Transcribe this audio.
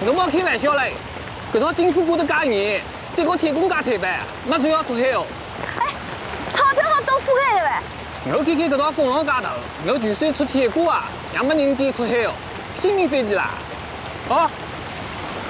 侬莫开玩笑嘞！搿套金属挂得介严，再搞铁工介惨白，没船要出海哦。 哎，钞票好多覆盖的呗。 我看看搿套风浪街头，我就算出铁挂啊，也没人敢出海哦，性命飞机啦！好，